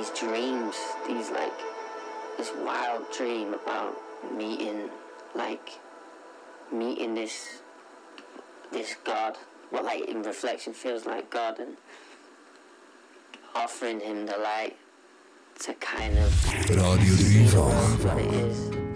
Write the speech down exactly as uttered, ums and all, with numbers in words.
these dreams, these like this wild dream about meeting, like meeting this this God, what like in reflection feels like God, and offering him the light to kind of Radio Dreamville. what it is.